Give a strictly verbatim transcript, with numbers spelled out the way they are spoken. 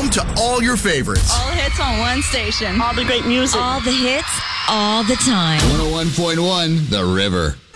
home to all your favorites. All hits on one station. All the great music. All the hits, all the time. one oh one point one The River.